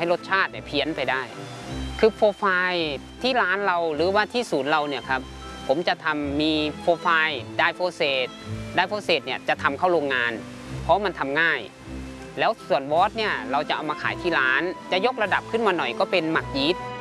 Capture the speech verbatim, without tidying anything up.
รสชาติเนี่ยเพี้ยนไปได้คือโปรไฟล์ที่ร้านเราหรือว่าที่ศูนย์เราเนี่ยครับผมจะทำมีโปรไฟล์ไดโฟเซตไดโฟเซตเนี่ยจะทำเข้าโรงงานเพราะมันทำง่ายแล้วส่วนวอตเนี่ยเราจะเอามาขายที่ร้านจะยกระดับขึ้นมาหน่อยก็เป็นหมักยีสต์